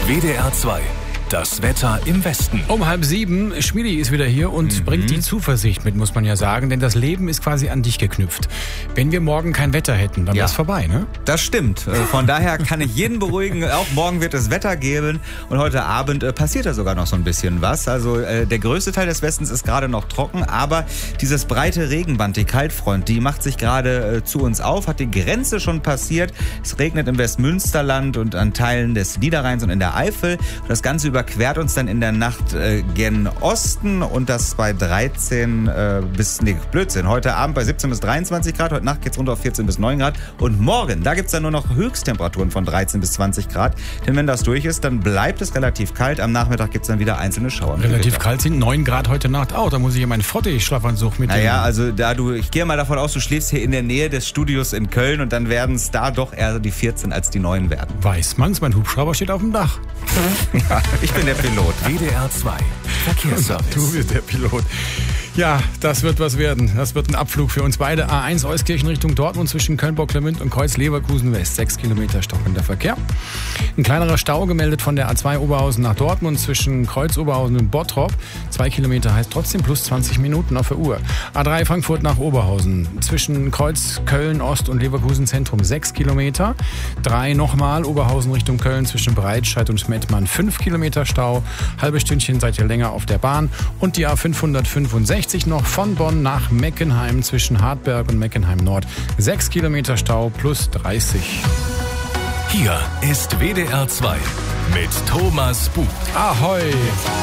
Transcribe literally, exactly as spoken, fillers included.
W D R zwei. Das Wetter im Westen. Um halb sieben, Schmidi ist wieder hier und mhm. bringt die Zuversicht mit, muss man ja sagen. Denn das Leben ist quasi an dich geknüpft. Wenn wir morgen kein Wetter hätten, dann ja. wäre es vorbei, ne? Das stimmt. Von daher kann ich jeden beruhigen. Auch morgen wird es Wetter geben. Und heute Abend äh, passiert da sogar noch so ein bisschen was. Also äh, der größte Teil des Westens ist gerade noch trocken. Aber dieses breite Regenband, die Kaltfront, die macht sich gerade äh, zu uns auf. Hat die Grenze schon passiert. Es regnet im Westmünsterland und an Teilen des Niederrheins und in der Eifel. Und das Ganze überquert uns dann in der Nacht äh, gen Osten und das bei dreizehn äh, bis, nee, Blödsinn, heute Abend bei siebzehn bis dreiundzwanzig Grad, heute Nacht geht's runter auf vierzehn bis neun Grad und morgen, da gibt's dann nur noch Höchsttemperaturen von dreizehn bis zwanzig Grad, denn wenn das durch ist, dann bleibt es relativ kalt, am Nachmittag gibt's dann wieder einzelne Schauer. Relativ kalt sind neun Grad heute Nacht auch, da muss ich ja meinen Frottee-Schlafanzug mitnehmen. Naja, also da du, ich gehe mal davon aus, du schläfst hier in der Nähe des Studios in Köln und dann werden es da doch eher die vierzehn als die neun werden. Weiß man's, mein Hubschrauber steht auf dem Dach. Ja, ich bin der Pilot. W D R zwei. Verkehrsservice. Du bist der Pilot. Ja, das wird was werden. Das wird ein Abflug für uns beide. A eins Euskirchen Richtung Dortmund zwischen Köln-Bocklemünd und Kreuz-Leverkusen West. Sechs Kilometer stockender Verkehr. Ein kleinerer Stau gemeldet von der A zwei Oberhausen nach Dortmund zwischen Kreuz-Oberhausen und Bottrop. Zwei Kilometer heißt trotzdem plus zwanzig Minuten auf der Uhr. A drei Frankfurt nach Oberhausen zwischen Kreuz, Köln, Ost und Leverkusen Zentrum. Sechs Kilometer. Drei nochmal Oberhausen Richtung Köln zwischen Breitscheid und Mettmann. Fünf Kilometer Stau. Halbe Stündchen seid ihr länger auf der Bahn. Und die A fünfhundertfünfundsechzig noch von Bonn nach Meckenheim zwischen Hartberg und Meckenheim Nord. Sechs Kilometer Stau plus dreißig. Hier ist W D R zwei mit Thomas Buch. Ahoi!